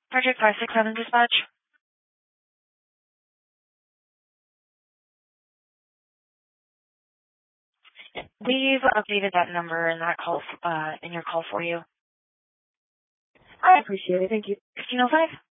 Project 567 dispatch. We've updated that number in that call in your call for you. I appreciate it. Thank you. 1505.